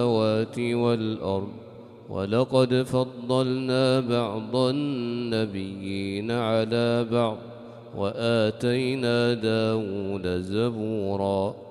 السماوات والأرض ولقد فضلنا بعض النبيين على بعض وآتينا داود زبورا